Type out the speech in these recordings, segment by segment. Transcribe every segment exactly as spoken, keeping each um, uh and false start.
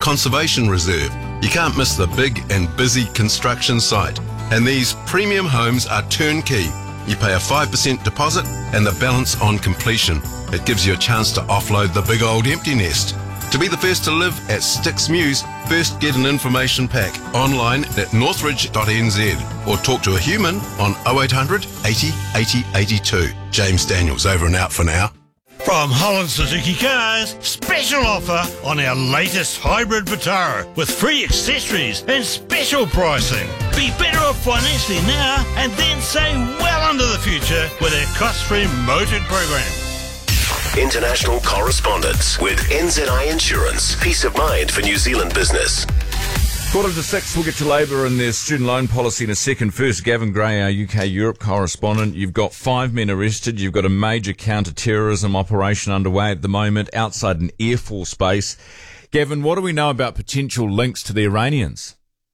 conservation reserve. You can't miss the big and busy construction site. And these premium homes are turnkey. You pay a five percent deposit and the balance on completion. It gives you a chance to offload the big old empty nest. To be the first to live at Sticks Mews, first get an information pack online at northridge dot n z or talk to a human on oh eight hundred eighty eighty eighty-two. James Daniels over and out for now. From Holland Suzuki Cars, special offer on our latest hybrid Vitara with free accessories and special pricing. Be better off financially now and then save well into the future with our cost-free motored program. International correspondence with N Z I Insurance. Peace of mind for New Zealand business. Quarter to six, we'll get to Labour and their student loan policy in a second. First, Gavin Gray, our U K-Europe correspondent. You've got five men arrested. You've got a major counter-terrorism operation underway at the moment outside an Air Force base. Gavin, what do we know about potential links to the Iranians?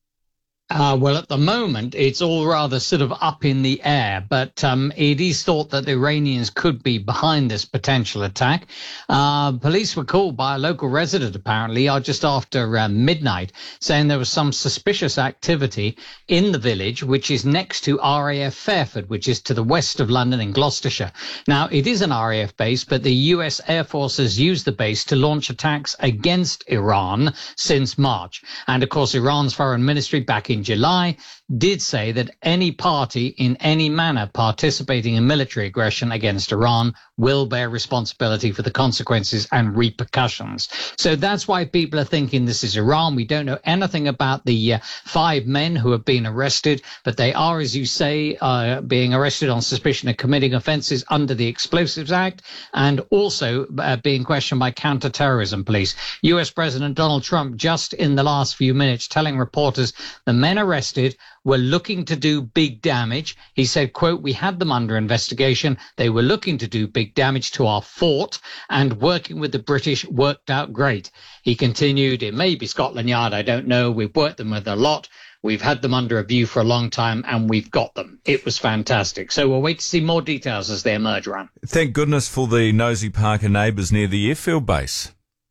Uh, well, at the moment, it's all rather sort of up in the air, but um, it is thought that the Iranians could be behind this potential attack. Uh, police were called by a local resident, apparently, uh, just after uh, midnight, saying there was some suspicious activity in the village, which is next to R A F Fairford, which is to the west of London in Gloucestershire. Now, it is an R A F base, but the U S Air Force has used the base to launch attacks against Iran since March. And, of course, Iran's foreign ministry back in July did say that any party in any manner participating in military aggression against Iran will bear responsibility for the consequences and repercussions. So that's why people are thinking this is Iran. We don't know anything about the uh, five men who have been arrested, but they are, as you say, uh, being arrested on suspicion of committing offences under the Explosives Act and also uh, being questioned by counter-terrorism police. U S President Donald Trump just in the last few minutes telling reporters the men arrested were looking to do big damage. He said, quote, "We had them under investigation. They were looking to do big damage to our fort, and working with the British worked out great." He continued, "It may be Scotland Yard, I don't know. We've worked them with a lot. We've had them under review for a long time, and we've got them." It was fantastic. So we'll wait to see more details as they emerge, Ron. Thank goodness for the nosy Parker neighbours near the airfield base.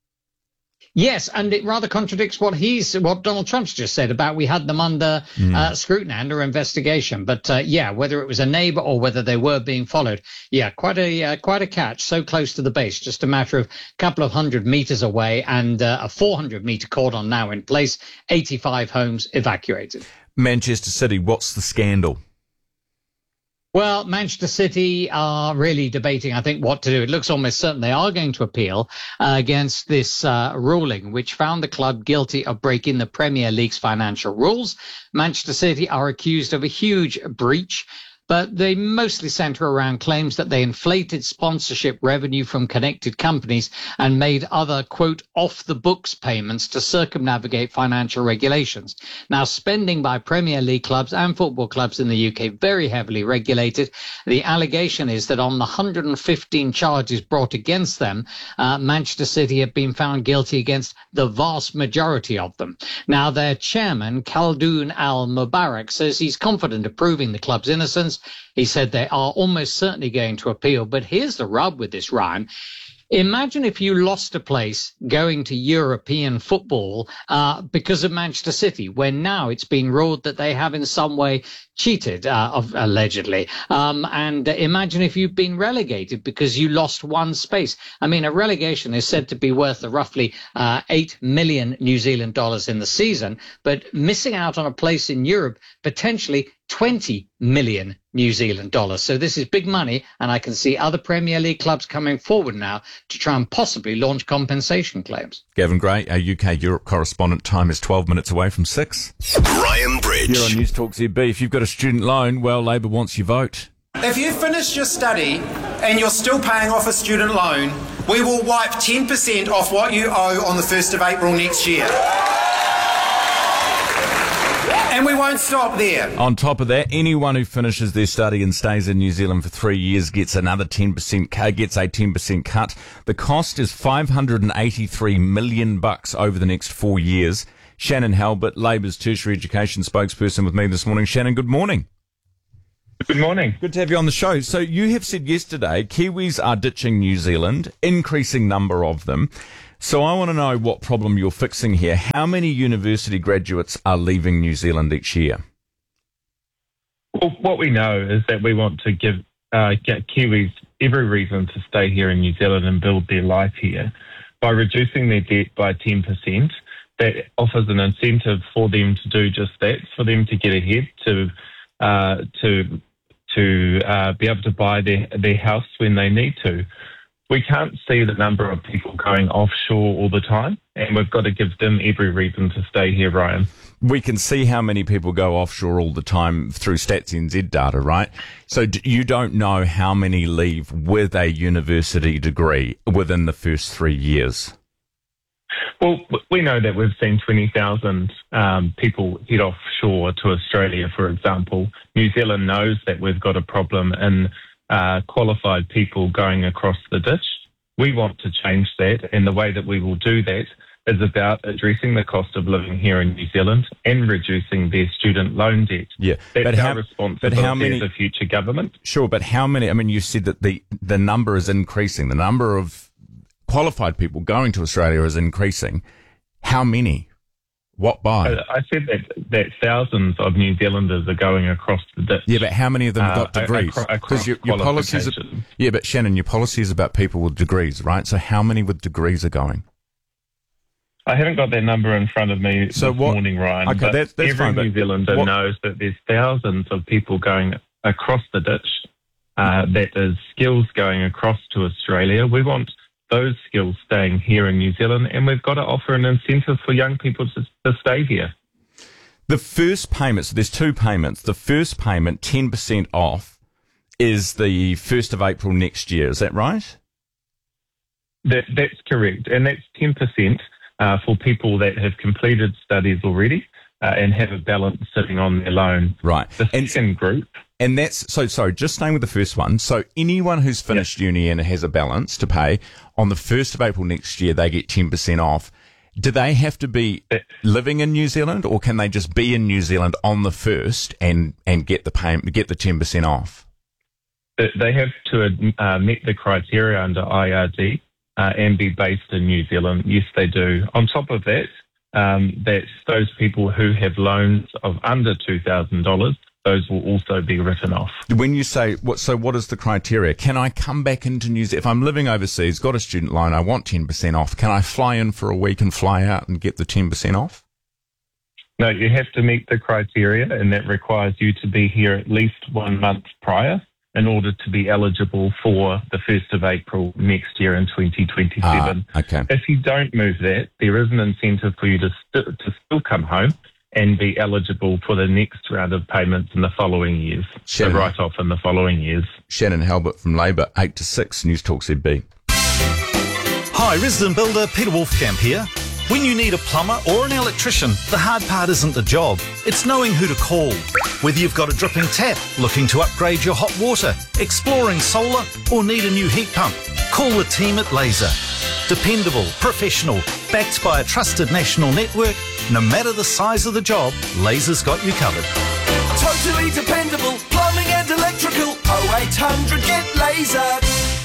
Yes, and it rather contradicts what he's, what Donald Trump's just said about we had them under mm. uh, scrutiny, under investigation. But uh, yeah, whether it was a neighbour or whether they were being followed, yeah, quite a uh, quite a catch. So close to the base, just a matter of a couple of hundred metres away, and uh, a four hundred metre cordon now in place. eighty-five homes evacuated. Manchester City, what's the scandal? Well, Manchester City are really debating, I think, what to do. It looks almost certain they are going to appeal uh, against this uh, ruling, which found the club guilty of breaking the Premier League's financial rules. Manchester City are accused of a huge breach, but they mostly centre around claims that they inflated sponsorship revenue from connected companies and made other, quote, off-the-books payments to circumnavigate financial regulations. Now, spending by Premier League clubs and football clubs in the U K very heavily regulated. The allegation is that on the one hundred fifteen charges brought against them, uh, Manchester City have been found guilty against the vast majority of them. Now, their chairman, Khaldoon Al-Mubarak, says he's confident of proving the club's innocence. He said they are almost certainly going to appeal. But here's the rub with this, Ryan. Imagine if you lost a place going to European football uh, because of Manchester City, when now it's been ruled that they have in some way cheated, uh, of, allegedly. Um, and imagine if you've been relegated because you lost one space. I mean, a relegation is said to be worth roughly uh, eight million New Zealand dollars in the season, but missing out on a place in Europe, potentially twenty million New Zealand dollars. So this is big money, and I can see other Premier League clubs coming forward now to try and possibly launch compensation claims. Gavin Gray, our U K-Europe correspondent. Time is twelve minutes away from six. Ryan Bridge. Here on News Talk Z B, if you've got a student loan, well, Labor wants your vote. If you finished your study and you're still paying off a student loan, we will wipe ten percent off what you owe on the first of April next year. And we won't stop there. On top of that, anyone who finishes their study and stays in New Zealand for three years gets another ten percent gets a ten percent cut. The cost is five hundred eighty-three million bucks over the next four years. Shannon Halbert, Labor's tertiary education spokesperson, with me this morning. Shannon, good morning. Good morning. Good to have you on the show. So you have said yesterday Kiwis are ditching New Zealand, increasing number of them. So I want to know what problem you're fixing here. How many university graduates are leaving New Zealand each year? Well, what we know is that we want to give uh, get Kiwis every reason to stay here in New Zealand and build their life here. By reducing their debt by ten percent, that offers an incentive for them to do just that, for them to get ahead, to uh, to to uh, be able to buy their, their house when they need to. We can't see the number of people going offshore all the time, and we've got to give them every reason to stay here, Ryan. We can see how many people go offshore all the time through Stats N Z data, right? So d- you don't know how many leave with a university degree within the first three years? Well, we know that we've seen twenty thousand um, people head offshore to Australia, for example. New Zealand knows that we've got a problem in uh, qualified people going across the ditch. We want to change that, and the way that we will do that is about addressing the cost of living here in New Zealand and reducing their student loan debt. Yeah, That's but our how, responsibility but how many, as a future government. Sure, but how many, I mean, you said that the, the number is increasing, the number of qualified people going to Australia is increasing. How many? What by? I, I said that, that thousands of New Zealanders are going across the ditch. Yeah, but how many of them have got uh, degrees? Because your, your policies are, yeah, but Shannon, your policy is about people with degrees, right? So how many with degrees are going? I haven't got that number in front of me so this what, morning, Ryan. Okay, but that's, that's every fine. New Zealander what, knows that there's thousands of people going across the ditch. Uh, that is skills going across to Australia. We want those skills staying here in New Zealand, and we've got to offer an incentive for young people to, to stay here. The first payment, so there's two payments. The first payment, ten percent off, is the first of April next year. Is that right? That, that's correct. And that's ten percent uh, for people that have completed studies already uh, and have a balance sitting on their loan. Right. The and, second group. And that's, so sorry, just staying with the first one. So anyone who's finished yep. uni and has a balance to pay, on the first of April next year, they get ten percent off. Do they have to be living in New Zealand, or can they just be in New Zealand on the first and, and get the pay, get the ten percent off? They have to uh, meet the criteria under I R D uh, and be based in New Zealand. Yes, they do. On top of that, um, that's those people who have loans of under two thousand dollars. Those will also be written off. When you say, what, so what is the criteria? Can I come back into New Zealand? If I'm living overseas, got a student loan, I want ten percent off. Can I fly in for a week and fly out and get the ten percent off? No, you have to meet the criteria, and that requires you to be here at least one month prior in order to be eligible for the first of April next year in twenty twenty-seven. Ah, okay. If you don't move that, there is an incentive for you to, st- to still come home and be eligible for the next round of payments in the following years. Shannon, the write-off in the following years. Shannon Halbert from Labour, eight to six, News Talk Z B. Hi, resident builder Peter Wolfkamp here. When you need a plumber or an electrician, the hard part isn't the job, it's knowing who to call. Whether you've got a dripping tap, looking to upgrade your hot water, exploring solar, or need a new heat pump, call the team at Laser. Dependable, professional, backed by a trusted national network, no matter the size of the job, Laser's got you covered. Totally dependable, plumbing and electrical, oh eight hundred get Laser.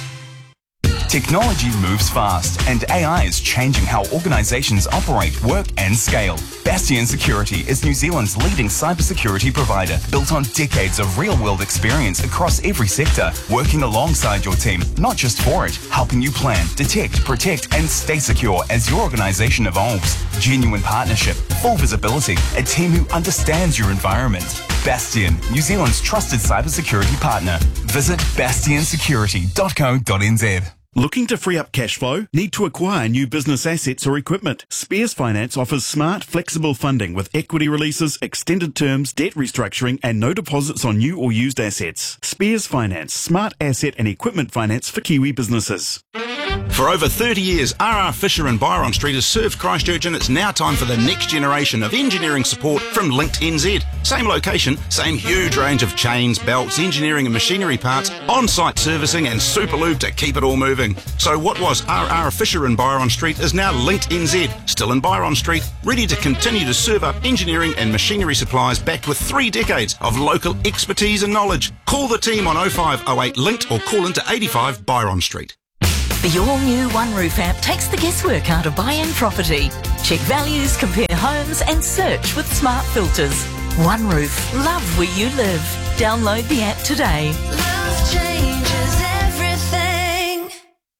Technology moves fast, and A I is changing how organisations operate, work and scale. Bastion Security is New Zealand's leading cybersecurity provider, built on decades of real-world experience across every sector, working alongside your team, not just for it, helping you plan, detect, protect and stay secure as your organisation evolves. Genuine partnership, full visibility, a team who understands your environment. Bastion, New Zealand's trusted cybersecurity partner. Visit bastion security dot co dot n z. Looking to free up cash flow? Need to acquire new business assets or equipment? Spears Finance offers smart, flexible funding with equity releases, extended terms, debt restructuring, and no deposits on new or used assets. Spears Finance, smart asset and equipment finance for Kiwi businesses. For over thirty years, R R Fisher and Byron Street has served Christchurch, and it's now time for the next generation of engineering support from Linked N Z. Same location, same huge range of chains, belts, engineering and machinery parts, on-site servicing and super lube to keep it all moving. moving. So what was R R Fisher in Byron Street is now Linked N Z, still in Byron Street, ready to continue to serve up engineering and machinery supplies backed with three decades of local expertise and knowledge. Call the team on oh five oh eight Linked or call into eighty-five Byron Street. The all-new One Roof app takes the guesswork out of buying property. Check values, compare homes and search with smart filters. One Roof. Love where you live. Download the app today. Love changes everything.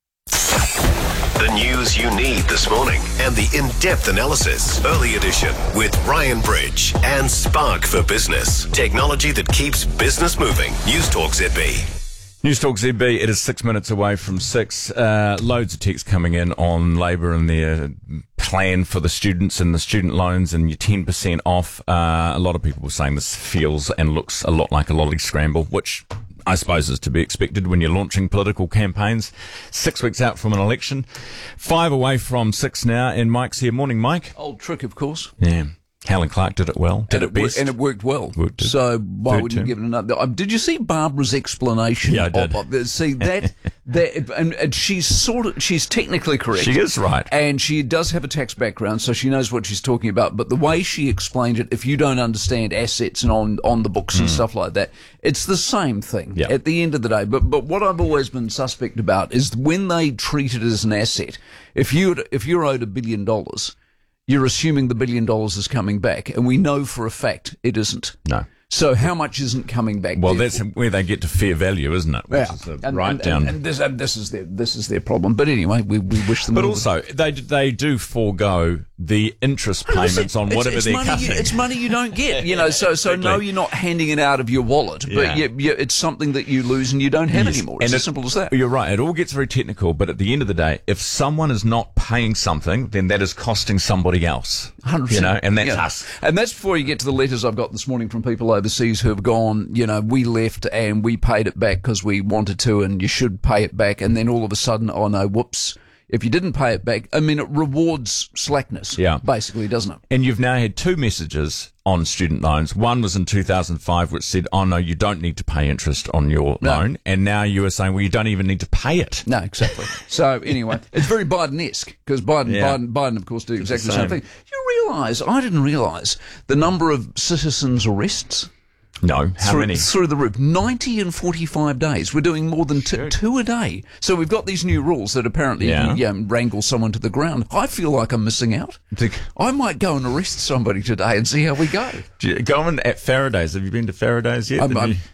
The news you need this morning and the in-depth analysis. Early edition with Ryan Bridge and Spark for Business. Technology that keeps business moving. News Talk Z B. News Talk Z B, it is six minutes away from six. Uh, loads of texts coming in on Labour and their plan for the students and the student loans and your ten percent off. Uh, a lot of people were saying this feels and looks a lot like a lolly scramble, which I suppose is to be expected when you're launching political campaigns. Six weeks out from an election. Five away from six now, and Mike's here. Morning, Mike. Old trick, of course. Yeah. Helen Clark did it well. Did and it, it best. And it worked well. Worked it. So why Third wouldn't term. you give it another? Um, did you see Barbara's explanation? Yeah, I did. Of, of, see that, that, and, and she's sort of, she's technically correct. She is right. And she does have a tax background, so she knows what she's talking about. But the way she explained it, if you don't understand assets and on, on the books and Mm. stuff like that, it's the same thing Yeah. at the end of the day. But, but what I've always been suspect about is when they treat it as an asset. If you, if you're owed a billion dollars, you're assuming the billion dollars is coming back, and we know for a fact it isn't. No. So how much isn't coming back? Well, therefore? that's where they get to fair value, isn't it? Which Yeah, is the and, right and, down. and, and this, and this is their this is their problem. But anyway, we, we wish them. But all also, they they do forego the interest payments on It's- whatever it's they're money cutting. You, it's money you don't get, you know. So so no, Exactly. you're not handing it out of your wallet, but Yeah. you, you, it's something that you lose and you don't have Yes. anymore. It's And as it- simple as that. You're right. It all gets very technical, but at the end of the day, if someone is not paying something, then that is costing somebody else. one hundred percent. You know, and that's Yeah. us. And that's before you get to the letters I've got this morning from people overseas who have gone, you know, we left and we paid it back because we wanted to and you should pay it back. And then all of a sudden, oh no, whoops. If you didn't pay it back, I mean, it rewards slackness, Yeah. basically, doesn't it? And you've now had two messages on student loans. One was in two thousand five, which said, oh no, you don't need to pay interest on your No. loan. And now you are saying, well, you don't even need to pay it. No, exactly. So anyway, it's very Biden-esque because Biden, Yeah. Biden, Biden, of course, do It's the exactly the same same. thing. You realise, I didn't realise the number of citizens' arrests. No, how through, many? Through the roof. ninety in forty-five days. We're doing more than t- two a day. So we've got these new rules that apparently Yeah. you, um, wrangle someone to the ground. I feel like I'm missing out. I might go and arrest somebody today and see how we go. Do you- Go on at Faraday's. Have you been to Faraday's yet? I'm- Have I'm- you-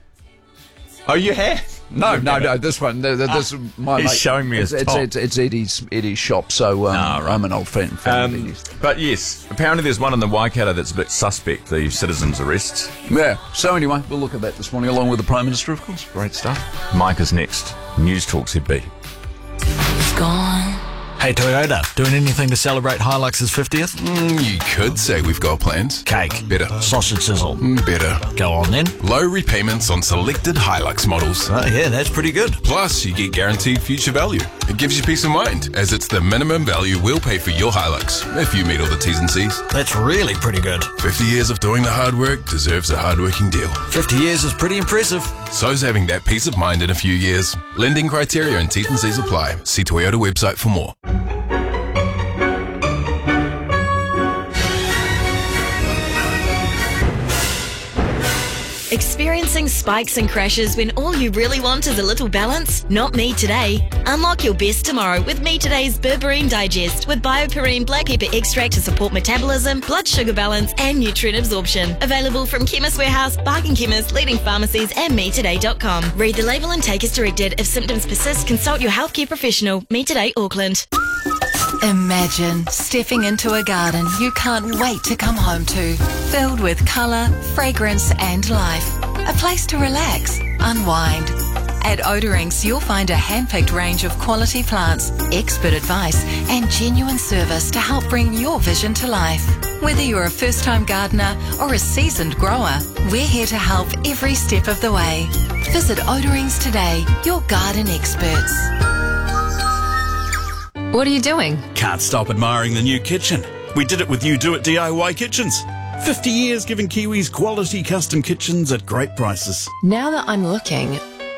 Oh, you have? No, no, no. This one, the, the, this my He's mate, showing me it's, his it's, top. it's, it's Eddie's Eddie's shop. So um, Ah, right. I'm an old friend. friend of Um, Eddie's. but yes, apparently there's one in the Waikato that's a bit suspect, the citizens' arrests. Yeah. So anyway, we'll look at that this morning along with the Prime Minister, of course. Great stuff. Mike is next. News Talk Z B. Gone. Hey Toyota, doing anything to celebrate Hilux's fiftieth? Mm, you could say we've got plans. Cake. Better. Sausage sizzle. Mm, better. Go on then. Low repayments on selected Hilux models. Oh yeah, that's pretty good. Plus, you get guaranteed future value. It gives you peace of mind, as it's the minimum value we'll pay for your Hilux, if you meet all the T's and C's. That's really pretty good. fifty years of doing the hard work deserves a hard-working deal. fifty years is pretty impressive. So's having that peace of mind in a few years. Lending criteria and T's and C's apply. See Toyota website for more. Experiencing spikes and crashes when all you really want is a little balance? Not me today. Unlock your best tomorrow with Me Today's Berberine Digest with BioPerine Black Pepper Extract to support metabolism, blood sugar balance and nutrient absorption. Available from Chemist Warehouse, Bargain Chemist, leading pharmacies and me today dot com. Read the label and take as directed. If symptoms persist, consult your healthcare professional. Me Today Auckland. Imagine stepping into a garden you can't wait to come home to, filled with colour, fragrance and life. A place to relax, unwind. At Odorings, you'll find a hand-picked range of quality plants, expert advice and genuine service to help bring your vision to life. Whether you're a first-time gardener or a seasoned grower, we're here to help every step of the way. Visit Odorings today, your garden experts. What are you doing? Can't stop admiring the new kitchen. We did it with You Do It D I Y Kitchens. fifty years giving Kiwis quality custom kitchens at great prices. Now that I'm looking,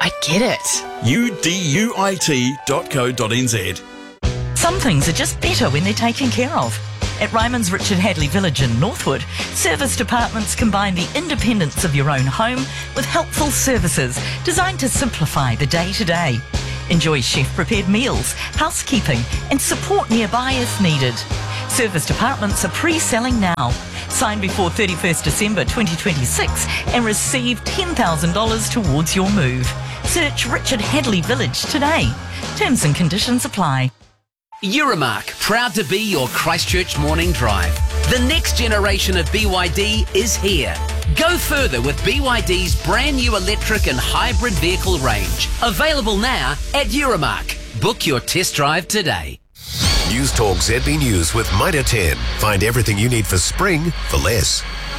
I get it. U D U I T dot co dot n z. Some things are just better when they're taken care of. At Ryman's Richard Hadley Village in Northwood, serviced apartments combine the independence of your own home with helpful services designed to simplify the day-to-day. Enjoy chef-prepared meals, housekeeping and support nearby if needed. Serviced apartments are pre-selling now. Sign before thirty-first December twenty twenty-six and receive ten thousand dollars towards your move. Search Richard Hadley Village today. Terms and conditions apply. Euromark, proud to be your Christchurch morning drive. The next generation of B Y D is here. Go further with B Y D's brand new electric and hybrid vehicle range. Available now at Euromark. Book your test drive today. News Talk Z B News with Mitre ten. Find everything you need for spring for less.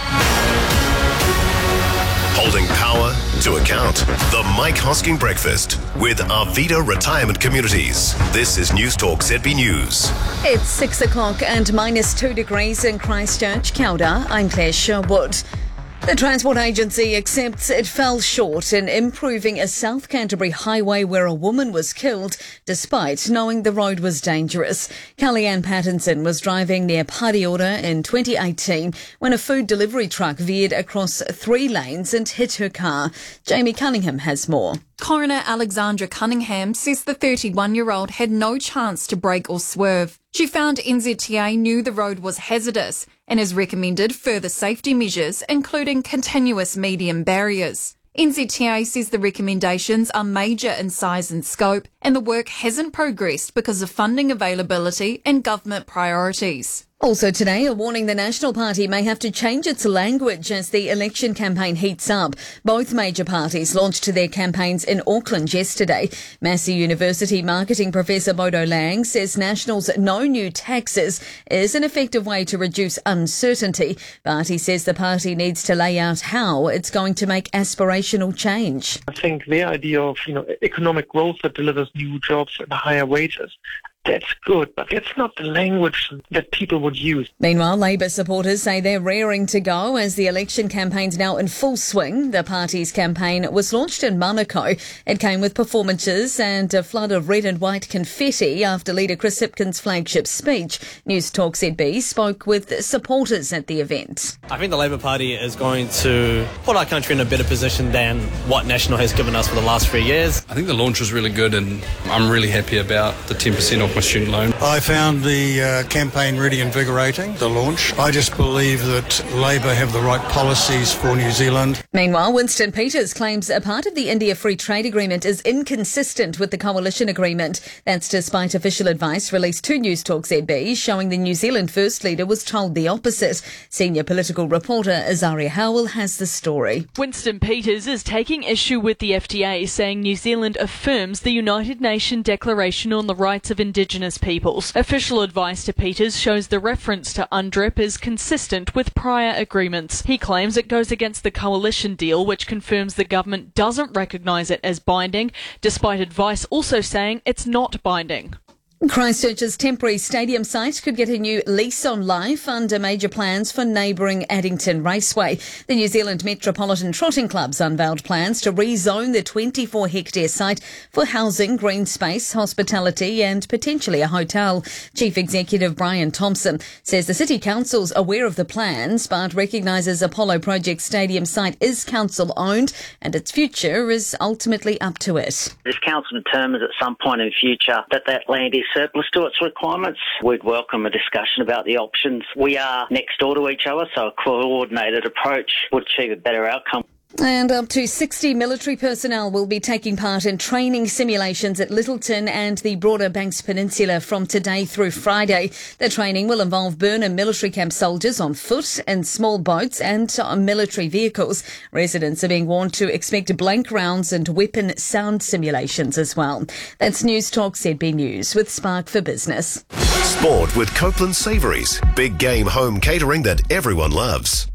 Holding power to account. The Mike Hosking Breakfast with Arvida Retirement Communities. This is News Talk Z B News. It's six o'clock and minus two degrees in Christchurch. Kia ora, I'm Claire Sherwood. The Transport Agency accepts it fell short in improving a South Canterbury highway where a woman was killed despite knowing the road was dangerous. Kellyanne Pattinson was driving near Pariora in twenty eighteen when a food delivery truck veered across three lanes and hit her car. Jamie Cunningham has more. Coroner Alexandra Cunningham says the thirty-one-year-old had no chance to brake or swerve. She found N Z T A knew the road was hazardous and has recommended further safety measures, including continuous medium barriers. N Z T A says the recommendations are major in size and scope, and the work hasn't progressed because of funding availability and government priorities. Also today, a warning the National Party may have to change its language as the election campaign heats up. Both major parties launched their campaigns in Auckland yesterday. Massey University marketing professor Bodo Lang says National's no new taxes is an effective way to reduce uncertainty, but he says the party needs to lay out how it's going to make aspirational change. I think the idea of, you know, economic growth that delivers new jobs and higher wages, that's good, but it's not the language that people would use. Meanwhile, Labour supporters say they're raring to go as the election campaign's now in full swing. The party's campaign was launched in Manukau. It came with performances and a flood of red and white confetti after leader Chris Hipkins' flagship speech. News Talk Z B spoke with supporters at the event. I think the Labour Party is going to put our country in a better position than what National has given us for the last three years. I think the launch was really good and I'm really happy about the ten percent off my student loan. I found the uh, campaign really invigorating, the launch. I just believe that Labour have the right policies for New Zealand. Meanwhile, Winston Peters claims a part of the India Free Trade Agreement is inconsistent with the coalition agreement. That's despite official advice released to News Talk Z B showing the New Zealand First Leader was told the opposite. Senior political reporter Azaria Howell has the story. Winston Peters is taking issue with the F T A, saying New Zealand affirms the United Nations Declaration on the Rights of Indigenous Peoples. Official advice to Peters shows the reference to UNDRIP is consistent with prior agreements. He claims it goes against the coalition deal, which confirms the government doesn't recognise it as binding, despite advice also saying it's not binding. Christchurch's temporary stadium site could get a new lease on life under major plans for neighbouring Addington Raceway. The New Zealand Metropolitan Trotting Club's unveiled plans to rezone the twenty-four hectare site for housing, green space, hospitality and potentially a hotel. Chief Executive Brian Thompson says the City Council's aware of the plans but recognises Apollo Project Stadium site is council-owned and its future is ultimately up to it. If council determines at some point in the future that that land is surplus to its requirements, we'd welcome a discussion about the options. We are next door to each other, so a coordinated approach would achieve a better outcome. And up to sixty military personnel will be taking part in training simulations at Littleton and the broader Banks Peninsula from today through Friday. The training will involve Burnham military camp soldiers on foot in small boats and on military vehicles. Residents are being warned to expect blank rounds and weapon sound simulations as well. That's News Talk Z B News with Spark for Business. Sport with Copeland Savouries. Big game home catering that everyone loves.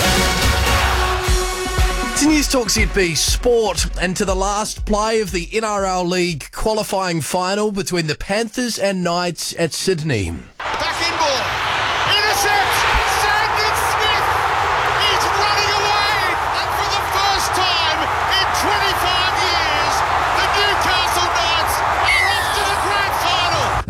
To News Talk Z B Sport and to the last play of the N R L League qualifying final between the Panthers and Knights at Sydney. Back in ball. Intercept. Sandon Smith is running away. And for the first time in twenty-five years,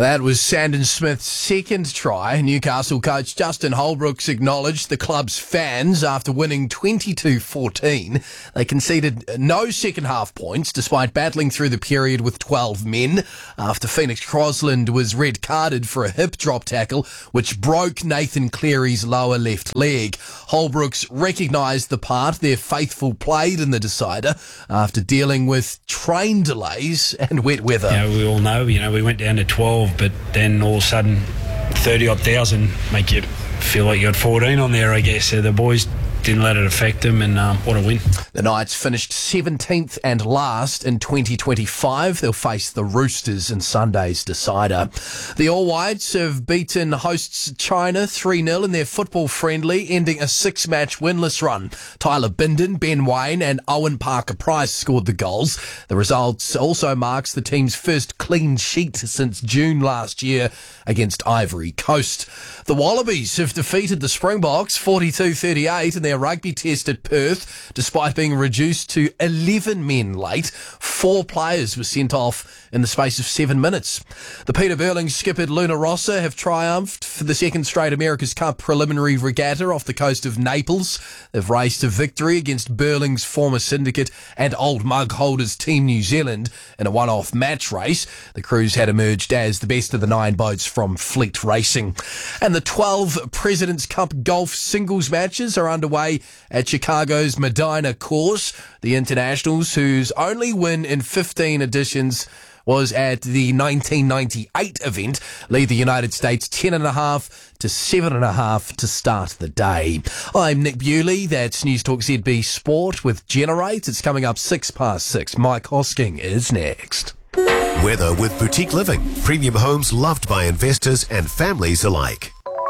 That was Sandon Smith's second try. Newcastle coach Justin Holbrooks acknowledged the club's fans after winning twenty-two fourteen. They conceded no second half points despite battling through the period with twelve men after Phoenix Crosland was red carded for a hip drop tackle which broke Nathan Cleary's lower left leg. Holbrooks recognised the part their faithful played in the decider after dealing with train delays and wet weather. You know, we all know, you know, we went down to twelve, but then all of a sudden thirty odd thousand make you feel like you got fourteen on there, I guess. So the boys didn't let it affect them, and um, what a win. The Knights finished seventeenth and last in twenty twenty-five. They'll face the Roosters in Sunday's decider. The All Whites have beaten hosts China three nil in their football friendly, ending a six-match winless run. Tyler Bindon, Ben Wayne and Owen Parker-Price scored the goals. The result also marks the team's first clean sheet since June last year against Ivory Coast. The Wallabies have defeated the Springboks forty-two thirty-eight in their rugby test at Perth, despite being reduced to eleven men late. Four players were sent off in the space of seven minutes. The Peterborough skippered Luna Rossa have triumphed for the second straight America's Cup preliminary regatta off the coast of Naples. They've raced to victory against Burling's former syndicate and old mug holders Team New Zealand in a one-off match race. The crews had emerged as the best of the nine boats from Fleet Racing. And the twelve President's Cup golf singles matches are underway at Chicago's Medina course. The Internationals, whose only win in fifteen editions was at the nineteen ninety-eight event, lead the United States ten and a half to seven and a half to start the day. I'm Nick Bewley. That's News Talk Z B Sport with Generate. It's coming up six past six. Mike Hosking is next. Weather with Boutique Living. Premium homes loved by investors and families alike.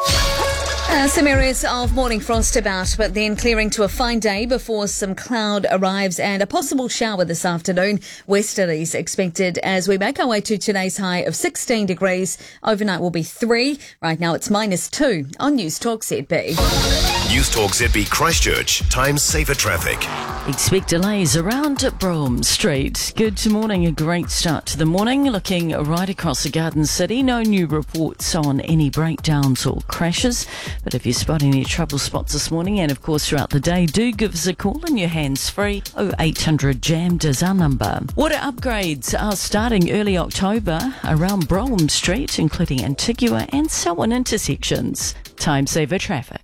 Uh, some areas of morning frost about, but then clearing to a fine day before some cloud arrives and a possible shower this afternoon. Westerlies expected as we make our way to today's high of sixteen degrees. Overnight will be three. Right now it's minus two on News Talk Z B. News Talk Z B Christchurch. Time saver traffic. Expect delays around Brougham Street. Good morning, a great start to the morning. Looking right across the Garden City, no new reports on any breakdowns or crashes. But if you're spotting any trouble spots this morning and of course throughout the day, do give us a call on your hands free. oh eight hundred jammed is our number. Water upgrades are starting early October around Brougham Street, including Antigua and Selwyn intersections. Time saver traffic.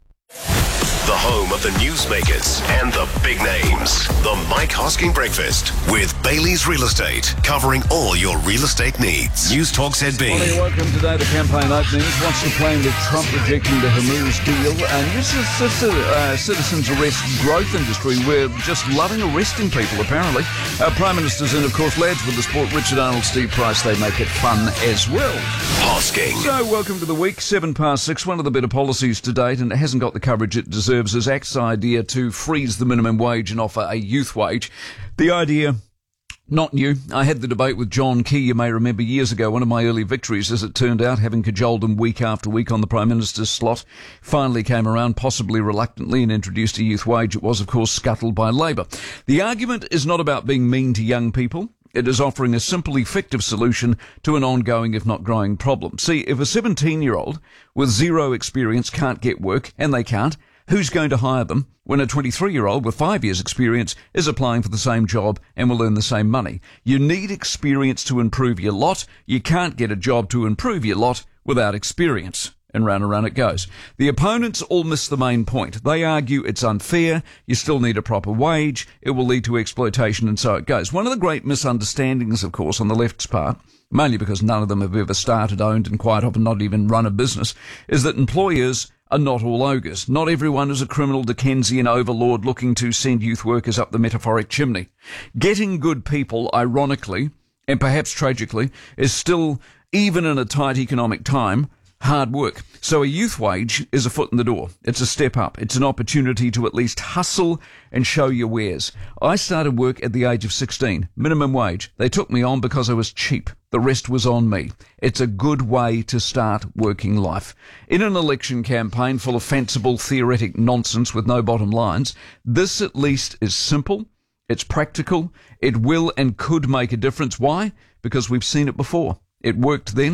The home of the newsmakers and the big names. The Mike Hosking Breakfast with Bailey's Real Estate, covering all your real estate needs. News Talk Z B. Morning, welcome today to campaign openings. What's the plan with Trump rejecting the Hormuz deal? And this is the uh, citizens arrest growth industry. We're just loving arresting people, apparently. Our Prime Minister's in, of course, lads with the sport. Richard Arnold, Steve Price, they make it fun as well. Hosking. So, welcome to the week, seven past six. One of the better policies to date, and it hasn't got the coverage it deserves, is ACT's idea to freeze the minimum wage and offer a youth wage. The idea, not new. I had the debate with John Key, you may remember, years ago. One of my early victories, as it turned out, having cajoled him week after week on the Prime Minister's slot, finally came around, possibly reluctantly, and introduced a youth wage. It was, of course, scuttled by Labor. The argument is not about being mean to young people. It is offering a simple, effective solution to an ongoing, if not growing, problem. See, if a seventeen-year-old with zero experience can't get work, and they can't, who's going to hire them when a twenty-three-year-old with five years' experience is applying for the same job and will earn the same money? You need experience to improve your lot. You can't get a job to improve your lot without experience. And round and round it goes. The opponents all miss the main point. They argue it's unfair, you still need a proper wage, it will lead to exploitation, and so it goes. One of the great misunderstandings, of course, on the left's part, mainly because none of them have ever started, owned, and quite often not even run a business, is that employers are not all ogres. Not everyone is a criminal Dickensian overlord looking to send youth workers up the metaphoric chimney. Getting good people, ironically, and perhaps tragically, is still, even in a tight economic time, hard work. So a youth wage is a foot in the door. It's a step up. It's an opportunity to at least hustle and show your wares. I started work at the age of sixteen, minimum wage. They took me on because I was cheap. The rest was on me. It's a good way to start working life. In an election campaign full of fanciful theoretic nonsense with no bottom lines, this at least is simple, it's practical, it will and could make a difference. Why? Because we've seen it before. It worked then,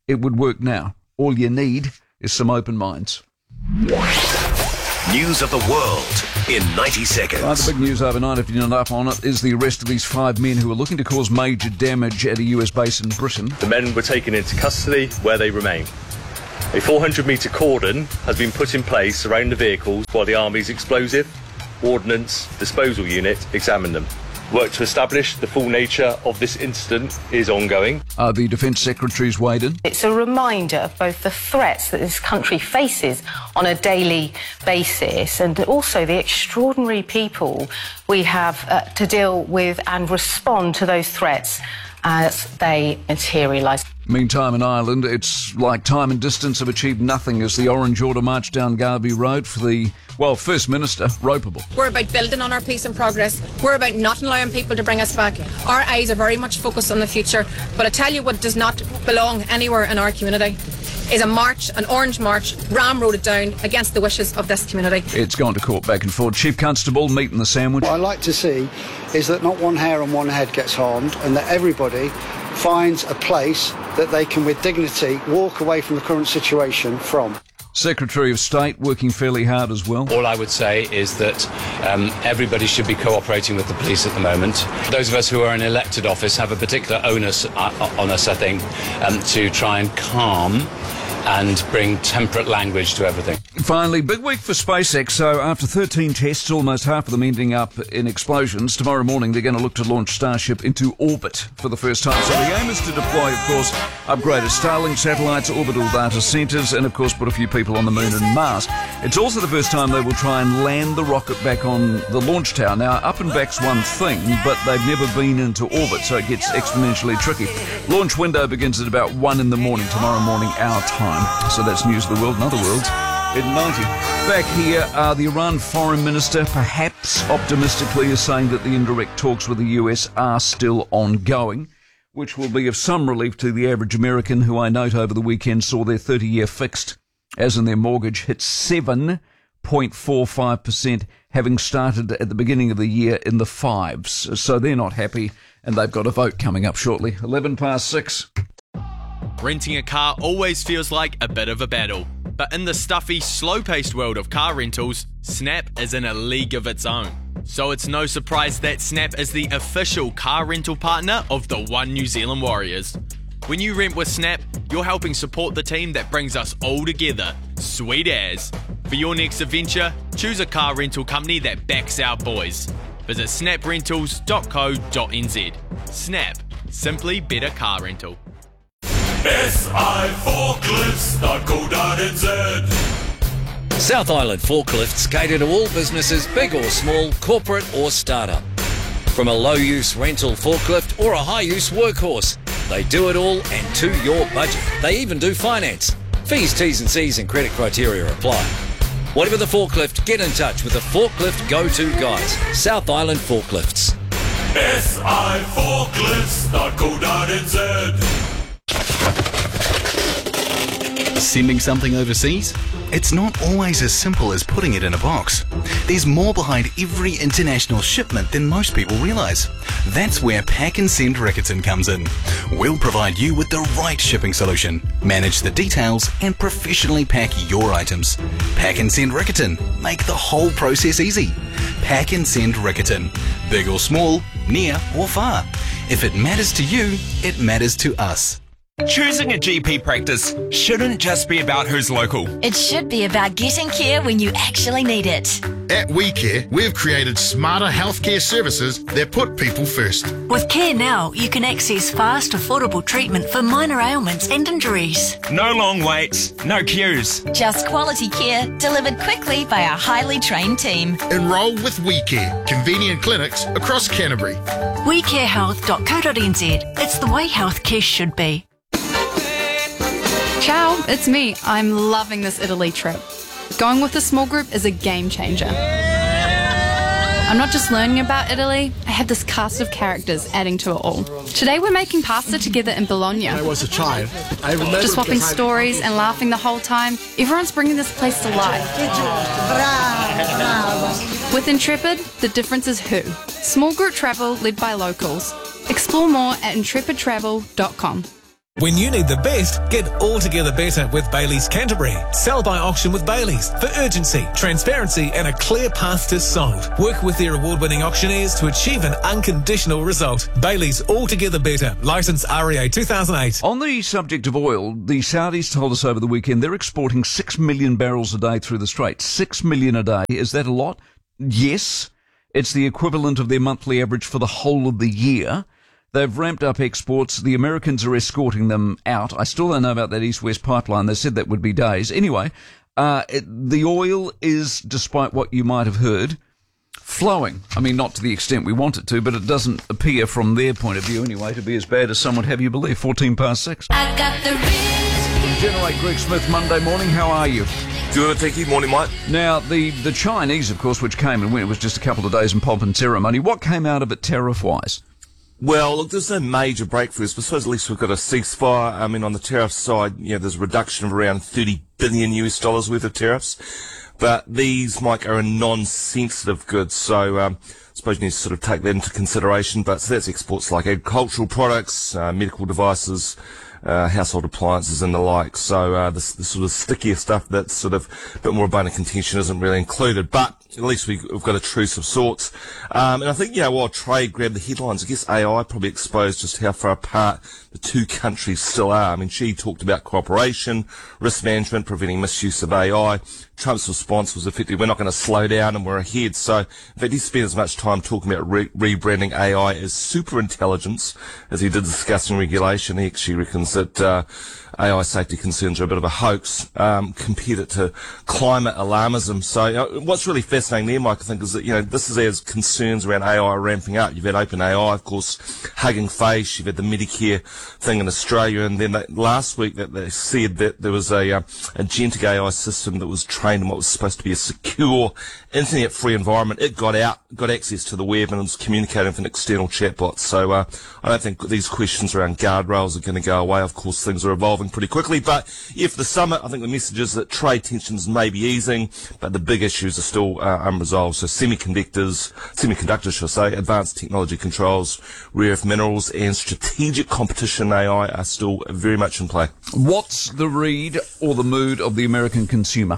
it would work now. All you need is some open minds. News of the world in ninety seconds. Right, the big news overnight, if you're not up on it, is the arrest of these five men who are looking to cause major damage at a U S base in Britain. The men were taken into custody where they remain. A four hundred metre cordon has been put in place around the vehicles while the Army's explosive ordnance disposal unit examine them. Work to establish the full nature of this incident is ongoing. Uh, the Defence Secretary's weighed in. It's a reminder of both the threats that this country faces on a daily basis and also the extraordinary people we have uh, to deal with and respond to those threats as they materialise. Meantime, in Ireland, it's like time and distance have achieved nothing as the Orange Order marched down Garvey Road for the, well, First Minister, ropeable. We're about building on our peace and progress. We're about not allowing people to bring us back. Our eyes are very much focused on the future. But I tell you what does not belong anywhere in our community is a march, an orange march, ramroded down against the wishes of this community. It's gone to court back and forth. Chief Constable, meat and the sandwich. What I like to see is that not one hair on one head gets harmed and that everybody finds a place that they can with dignity walk away from the current situation from. Secretary of State working fairly hard as well. All I would say is that um, everybody should be cooperating with the police at the moment. Those of us who are in elected office have a particular onus uh, on us, I think, um, to try and calm and bring temperate language to everything. Finally, big week for SpaceX. So after thirteen tests, almost half of them ending up in explosions, tomorrow morning they're going to look to launch Starship into orbit for the first time. So the aim is to deploy, of course, upgraded Starlink satellites, orbital data centres, and of course put a few people on the moon and Mars. It's also the first time they will try and land the rocket back on the launch tower. Now, up and back's one thing, but they've never been into orbit, so it gets exponentially tricky. Launch window begins at about one in the morning, tomorrow morning, our time. So that's news of the world and other worlds in ninety. Back here, uh, the Iran foreign minister, perhaps optimistically, is saying that the indirect talks with the U S are still ongoing, which will be of some relief to the average American, who I note over the weekend saw their thirty-year fixed, as in their mortgage, hit seven point four five percent, having started at the beginning of the year in the fives. So they're not happy, and they've got a vote coming up shortly. eleven past six. Renting a car always feels like a bit of a battle, but in the stuffy, slow-paced world of car rentals, Snap is in a league of its own. So it's no surprise that Snap is the official car rental partner of the One New Zealand Warriors. When you rent with Snap, you're helping support the team that brings us all together. Sweet as. For your next adventure, choose a car rental company that backs our boys. Visit snap rentals dot co dot n z. Snap. Simply better car rental. S I forklifts dot co dot n z. South Island Forklifts cater to all businesses, big or small, corporate or startup. From a low-use rental forklift or a high-use workhorse, they do it all and to your budget. They even do finance. Fees, T's and C's and credit criteria apply. Whatever the forklift, get in touch with the forklift go-to guys. South Island Forklifts. S I forklifts dot co dot n z. Sending something overseas? It's not always as simple as putting it in a box. There's more behind every international shipment than most people realise. That's where Pack and Send Riccarton comes in. We'll provide you with the right shipping solution, manage the details and professionally pack your items. Pack and Send Riccarton. Make the whole process easy. Pack and Send Riccarton. Big or small, near or far. If it matters to you, it matters to us. Choosing a G P practice shouldn't just be about who's local. It should be about getting care when you actually need it. At WeCare, we've created smarter healthcare services that put people first. With Care Now, you can access fast, affordable treatment for minor ailments and injuries. No long waits, no queues. Just quality care delivered quickly by our highly trained team. Enroll with WeCare, convenient clinics across Canterbury. we care health dot co dot n z. It's the way healthcare should be. Ciao, it's me. I'm loving this Italy trip. Going with a small group is a game changer. I'm not just learning about Italy, I have this cast of characters adding to it all. Today we're making pasta together in Bologna. When I was a child, I remember just swapping stories and laughing the whole time. Everyone's bringing this place to life. With Intrepid, the difference is who. Small group travel led by locals. Explore more at intrepid travel dot com. When you need the best, get altogether better with Bailey's Canterbury. Sell by auction with Bailey's for urgency, transparency and a clear path to sold. Work with their award-winning auctioneers to achieve an unconditional result. Bailey's Altogether Better. Licence R E A two thousand eight. On the subject of oil, the Saudis told us over the weekend they're exporting six million barrels a day through the Strait. Six million a day. Is that a lot? Yes. It's the equivalent of their monthly average for the whole of the year. They've ramped up exports. The Americans are escorting them out. I still don't know about that east-west pipeline. They said that would be days. Anyway, uh, it, the oil is, despite what you might have heard, flowing. I mean, not to the extent we want it to, but it doesn't appear from their point of view anyway to be as bad as some would have you believe. fourteen past six. I got the risk. Generate Greg Smith, Monday morning. How are you? Good, thank you. Morning, mate. Now, the, the Chinese, of course, which came and went, it was just a couple of days in pomp and ceremony. What came out of it tariff-wise? Well, look, there's no major breakthroughs, but I suppose at least we've got a ceasefire. I mean, on the tariff side, you know, there's a reduction of around thirty billion U S dollars worth of tariffs. But these, Mike, are a non-sensitive goods, so um, I suppose you need to sort of take that into consideration. But so that's exports like agricultural products, uh, medical devices, uh, household appliances and the like. So uh, the, the sort of stickier stuff that's sort of a bit more bone of contention isn't really included. But at least we, we've got a truce of sorts. Um, and I think, you know, while trade grabbed the headlines, I guess A I probably exposed just how far apart the two countries still are. I mean, Xi talked about cooperation, risk management, preventing misuse of A I. Trump's response was effectively, we're not going to slow down and we're ahead. So, in fact, he spent as much time talking about re- rebranding A I as superintelligence as he did discussing regulation. He actually reckons that uh, A I safety concerns are a bit of a hoax, um, compared it to climate alarmism. So, you know, what's really fascinating there, Mike, I think, is that, you know, this is as concerns around A I are ramping up. You've had OpenAI, of course, Hugging Face. You've had the Medicare thing in Australia, and then they, last week that they said that there was a, uh, a Gentic A I system that was trained in what was supposed to be a secure, internet-free environment. It got out, got access to the web, and was communicating with an external chatbot. So uh, I don't think these questions around guardrails are going to go away. Of course, things are evolving pretty quickly. But yeah, for the summit, I think the message is that trade tensions may be easing, but the big issues are still uh, unresolved. So semiconductors, semiconductors, should I say, advanced technology controls, rare earth minerals, and strategic competition A I are still very much in play. What's the read or the mood of the American consumer?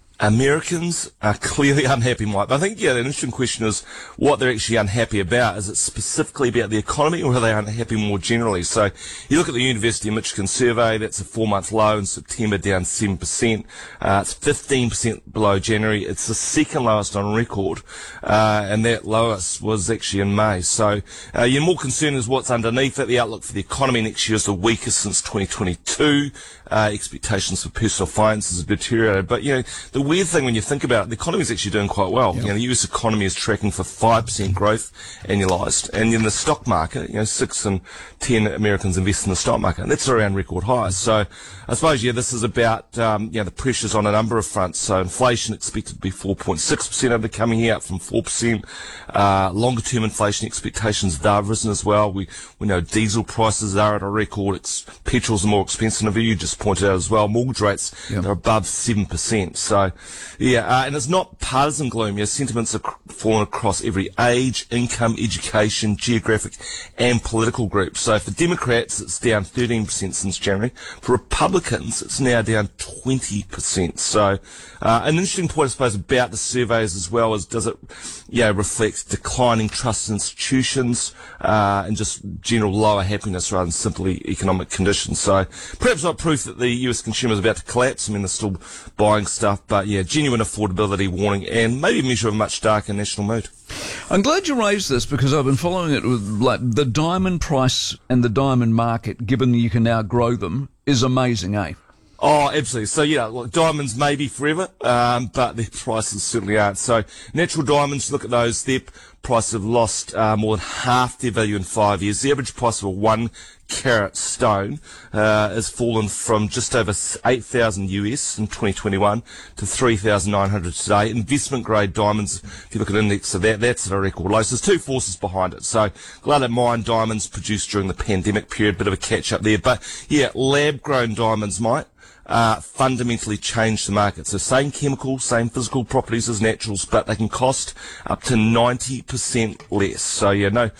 Americans are clearly unhappy, Mike. But I think, yeah, the interesting question is what they're actually unhappy about. Is it specifically about the economy, or are they unhappy more generally? So you look at the University of Michigan survey, that's a four-month low in September, down seven percent. Uh, it's fifteen percent below January. It's the second lowest on record, uh, and that lowest was actually in May. So uh, you're more concerned is what's underneath it. The outlook for the economy next year is the weakest since twenty twenty-two. Uh, expectations for personal finances have deteriorated. But, you know, the weird thing when you think about it, the economy is actually doing quite well. Yep. You know, the U S economy is tracking for five percent growth annualised, and in the stock market, you know, six and ten Americans invest in the stock market, and that's around record highs. So I suppose, yeah, this is about, um, you know, the pressures on a number of fronts. So inflation expected to be four point six percent over the coming year, up from four percent. Uh, longer term inflation expectations have risen as well. We, we know diesel prices are at a record. It's, petrol's more expensive than you just pointed out as well. Mortgage rates, yep, are above seven percent. So, yeah, uh, and it's not partisan gloom. Your sentiments are fallen across every age, income, education, geographic and political group. So for Democrats, it's down thirteen percent since January. For Republicans, it's now down twenty percent. So uh, an interesting point, I suppose, about the surveys as well is, does it, yeah, reflect declining trust in institutions uh, and just general lower happiness rather than simply economic conditions. So perhaps not proof that the U S consumer is about to collapse. I mean, they're still buying stuff, but yeah, genuine affordability warning and maybe a measure of a much darker national mood. I'm glad you raised this because I've been following it with, like, the diamond price and the diamond market, given you can now grow them, is amazing, eh? Oh, absolutely. So, yeah, look, diamonds may be forever, um, but their prices certainly aren't. So, natural diamonds, look at those, their prices have lost uh, more than half their value in five years. The average price of a one carat stone uh, has fallen from just over eight thousand U S in twenty twenty-one to three thousand nine hundred today. Investment grade diamonds, if you look at an index of that, that's at a record low. So there's two forces behind it. So Gladden Mine diamonds produced during the pandemic period, bit of a catch up there. But yeah, lab grown diamonds might Uh, fundamentally change the market. So same chemical, same physical properties as naturals, but they can cost up to ninety percent less. So yeah, no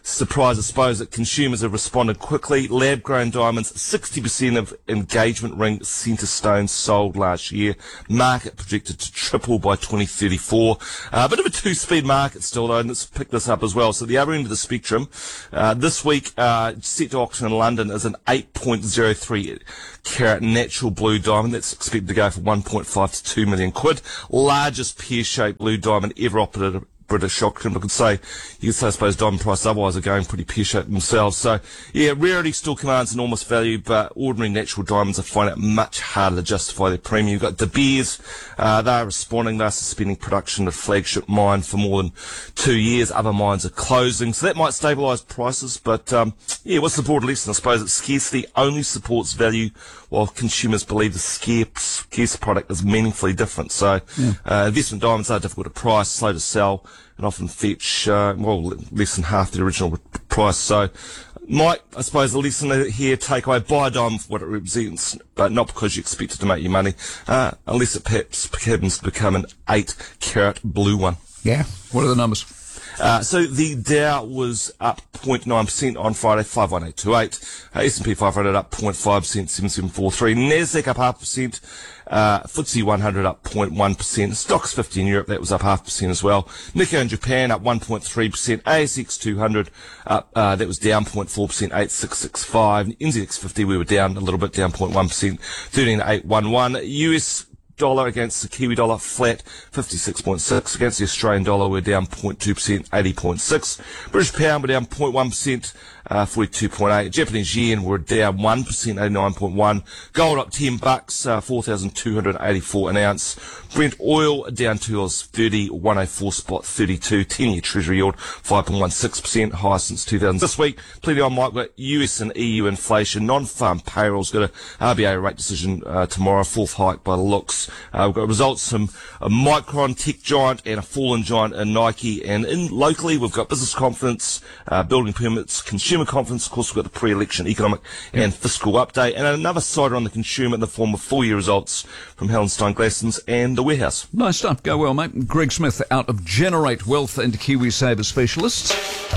surprise, I suppose, that consumers have responded quickly. Lab-grown diamonds, sixty percent of engagement ring centre stones sold last year. Market projected to triple by twenty thirty-four. A uh, bit of a two-speed market still, though, and let's pick this up as well. So the other end of the spectrum, uh, this week, uh, set to auction in London is an eight point oh three carat natural blue diamond. That's expected to go for one point five to two million quid. Largest pear-shaped blue diamond ever operated at a British auction. I could say, you could say, I suppose, diamond prices otherwise are going pretty pear-shaped themselves. So, yeah, rarity still commands enormous value, but ordinary natural diamonds are finding it much harder to justify their premium. You've got De Beers, uh, they're responding, they're suspending production at flagship mine for more than two years. Other mines are closing, so that might stabilise prices, but, um, yeah, what's the broad lesson? I suppose that scarcity only supports value while consumers believe the scarce, scarce product is meaningfully different. So, yeah. uh, investment diamonds are difficult to price, slow to sell, and often fetch, uh, well, less than half the original price. So, Mike, I suppose the lesson here, take away, buy a diamond for what it represents, but not because you expect it to make you money, uh, unless it perhaps happens to become an eight carat blue one. Yeah. What are the numbers? Uh, so the Dow was up zero point nine percent on Friday, five one eight two eight. Uh, S and P five hundred up zero point five percent, seven seven four three. Nasdaq up half percent. Uh, F T S E one hundred up zero point one percent. Stocks fifty in Europe, that was up half percent as well. Nikkei in Japan up one point three percent. A S X two hundred up, uh, that was down zero point four percent, eight six six five. N Z X fifty, we were down a little bit, down zero point one percent, thirteen eight one one. U S dollar against the Kiwi dollar flat, fifty-six point six. Against the Australian dollar, we're down zero point two percent, eighty point six. British pound, we're down zero point one percent, uh, forty-two point eight. Japanese yen, we're down one percent, eighty-nine point one. Gold up ten bucks, uh, four thousand two hundred eighty-four an ounce. Brent oil down two dollars thirty, one oh four spot thirty-two. ten-year treasury yield, five point one six percent, high since two thousand. This week, plenty on Mike, got U S and E U inflation, non-farm payrolls, got a R B A rate decision uh, tomorrow, fourth hike by the looks. Uh, we've got results from a Micron tech giant and a fallen giant in Nike. And in locally, we've got business confidence, uh, building permits, consumer confidence. Of course, we've got the pre-election economic yeah. and fiscal update. And another cider on the consumer in the form of full-year results from Hallenstein Glassons and The Warehouse. Nice stuff. Go well, mate. Greg Smith out of Generate Wealth and KiwiSaver Specialists.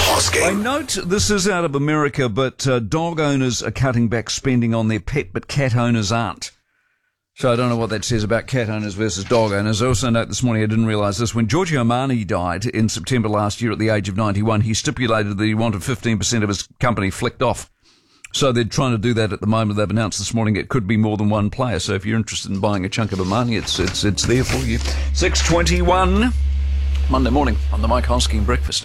I note this is out of America, but uh, dog owners are cutting back spending on their pet, but cat owners aren't. So I don't know what that says about cat owners versus dog owners. I also note this morning, I didn't realise this, when Giorgio Armani died in September last year at the age of ninety-one, he stipulated that he wanted fifteen percent of his company flicked off. So they're trying to do that at the moment. They've announced this morning it could be more than one player. So if you're interested in buying a chunk of Armani, it's it's it's there for you. six twenty-one, Monday morning on the Mike Hosking Breakfast.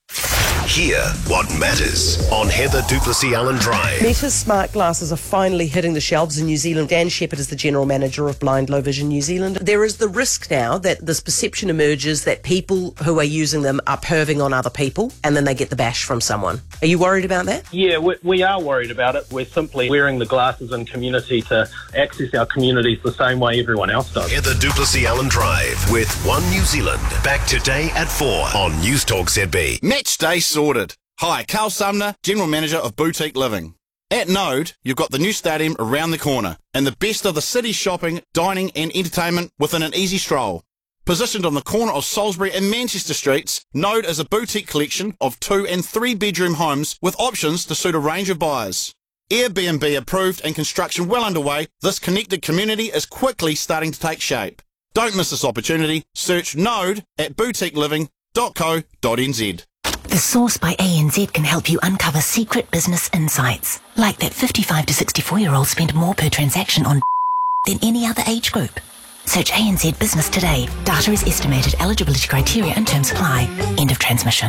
Hear what matters on Heather Duplessis Allen Drive. Meta's smart glasses are finally hitting the shelves in New Zealand. Dan Shepherd is the General Manager of Blind Low Vision New Zealand. There is the risk now that this perception emerges that people who are using them are perving on other people and then they get the bash from someone. Are you worried about that? Yeah, we, we are worried about it. We're simply wearing the glasses in community to access our communities the same way everyone else does. Heather Duplessis Allen Drive with One New Zealand. Back today at four on News Talk Z B. Match day sorted. Hi, Carl Sumner, General Manager of Boutique Living. At Node, you've got the new stadium around the corner and the best of the city's shopping, dining and entertainment within an easy stroll. Positioned on the corner of Salisbury and Manchester Streets, Node is a boutique collection of two and three bedroom homes with options to suit a range of buyers. Airbnb approved and construction well underway, this connected community is quickly starting to take shape. Don't miss this opportunity. Search Node at boutique living dot co dot n z. The Source by A N Z can help you uncover secret business insights, like that fifty-five to sixty-four-year-olds spend more per transaction on than any other age group. Search A N Z Business today. Data is estimated. Eligibility criteria and terms apply. End of transmission.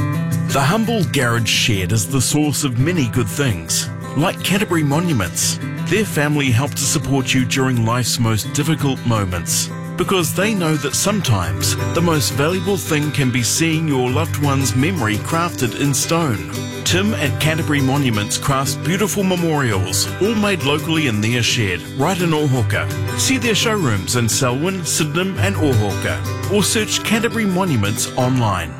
The humble garage shed is the source of many good things, like Canterbury Monuments. Their family help to support you during life's most difficult moments, because they know that sometimes the most valuable thing can be seeing your loved one's memory crafted in stone. Tim at Canterbury Monuments crafts beautiful memorials, all made locally in their shed, right in Ohauka. See their showrooms in Selwyn, Sydenham and Ohauka, or search Canterbury Monuments online.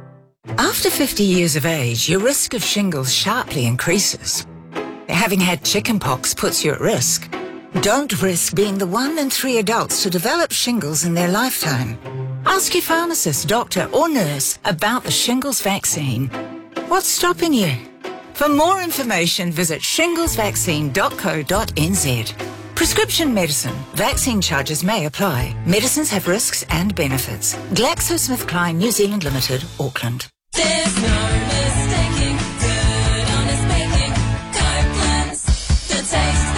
After fifty years of age, your risk of shingles sharply increases. Having had chickenpox puts you at risk. Don't risk being the one in three adults to develop shingles in their lifetime. Ask your pharmacist, doctor or nurse about the shingles vaccine. What's stopping you? For more information, visit shingles vaccine dot co dot n z. Prescription medicine. Vaccine charges may apply. Medicines have risks and benefits. GlaxoSmithKline New Zealand Limited, Auckland. There's no mistaking good, honest baking. Copeland's, the taste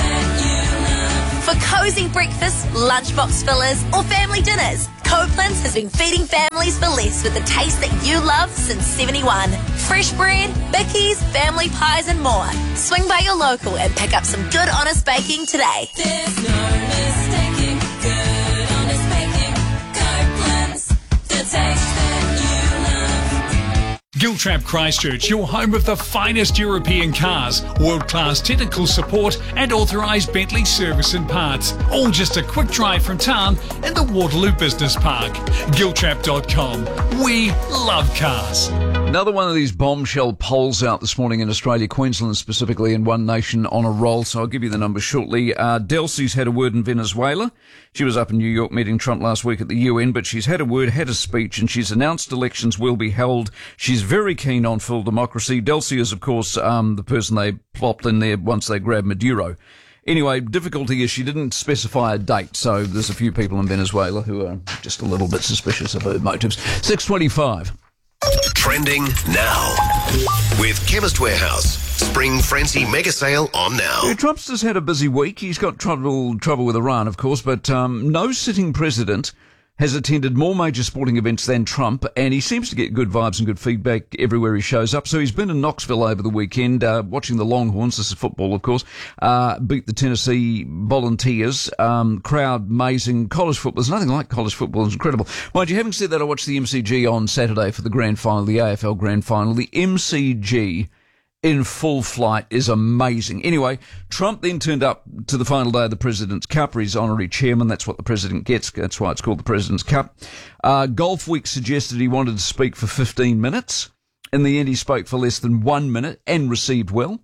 that you love. For cosy breakfasts, lunchbox fillers, or family dinners, Copeland's has been feeding families for less with the taste that you love since seventy-one. Fresh bread, bickies, family pies and more. Swing by your local and pick up some good honest baking today. There's no mistaking good, honest baking. Copeland's, the taste that you love. Giltrap Christchurch, your home of the finest European cars, world-class technical support and authorised Bentley service and parts. All just a quick drive from town in the Waterloo Business Park. Giltrap dot com. We love cars. Another one of these bombshell polls out this morning in Australia, Queensland specifically, and One Nation on a roll, so I'll give you the numbers shortly. Uh, Delsey's had a word in Venezuela. She was up in New York meeting Trump last week at the U N, but she's had a word, had a speech, and she's announced elections will be held. She's very keen on full democracy. Delsey is, of course, um, the person they plopped in there once they grabbed Maduro. Anyway, difficulty is she didn't specify a date, so there's a few people in Venezuela who are just a little bit suspicious of her motives. six twenty-five. Trending now with Chemist Warehouse. Spring Frenzy mega sale on now. Yeah, Trump's just had a busy week. He's got trouble trouble with Iran, of course, but um, no sitting president has attended more major sporting events than Trump, and he seems to get good vibes and good feedback everywhere he shows up. So he's been in Knoxville over the weekend, uh, watching the Longhorns, this is football, of course, uh, beat the Tennessee Volunteers. Um, crowd amazing. College football, there's nothing like college football, it's incredible. Mind you, having said that, I watched the M C G on Saturday for the grand final, the A F L grand final. The M C G in full flight is amazing. Anyway, Trump then turned up to the final day of the President's Cup. He's honorary chairman. That's what the president gets. That's why it's called the President's Cup. Uh, Golf Week suggested he wanted to speak for fifteen minutes. In the end, he spoke for less than one minute and received well.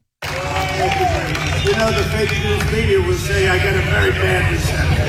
You know, the fake news media will say I got a very bad reception.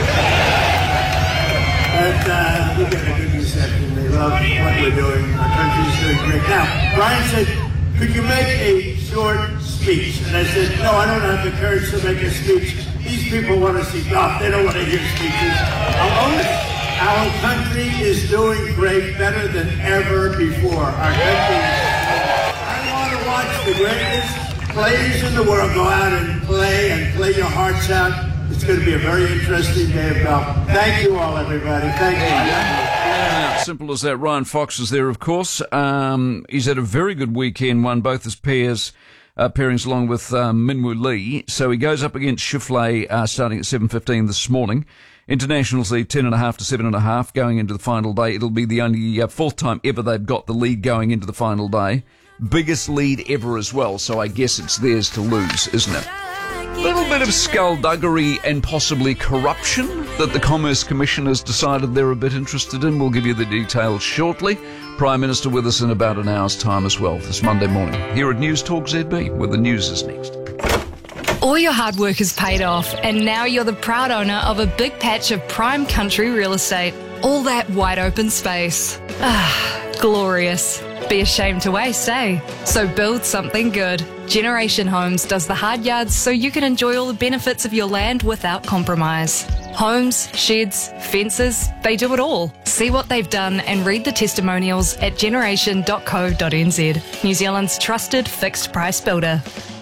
But uh, we got a good reception. They love what we're doing. Our country's doing great. Now, Brian said, could you make a short speech? And I said, no, I don't have the courage to make a speech. These people want to see golf. They don't want to hear speeches. I'll own it. Our country is doing great, better than ever before. Our country is... I want to watch the greatest players in the world go out and play and play your hearts out. It's going to be a very interesting day of golf. Thank you all, everybody. Thank you. Yeah, simple as that. Ryan Fox is there, of course. Um, he's had a very good weekend, won both his pairs, uh, pairings along with um, Minwoo Lee. So he goes up against Schauffele uh, starting at seven fifteen this morning. Internationals lead ten and a half to seven and a half going into the final day. It'll be the only uh, fourth time ever they've got the lead going into the final day. Biggest lead ever as well, so I guess it's theirs to lose, isn't it? A little bit of skullduggery and possibly corruption that the Commerce Commission has decided they're a bit interested in. We'll give you the details shortly. Prime Minister with us in about an hour's time as well this Monday morning here at News Talk Z B, where the news is next. All your hard work has paid off, and now you're the proud owner of a big patch of prime country real estate. All that wide open space. Ah, glorious. Be ashamed to waste, eh? So build something good. Generation Homes does the hard yards so you can enjoy all the benefits of your land without compromise. Homes, sheds, fences, they do it all. See what they've done and read the testimonials at generation dot co dot n z. New Zealand's trusted fixed price builder.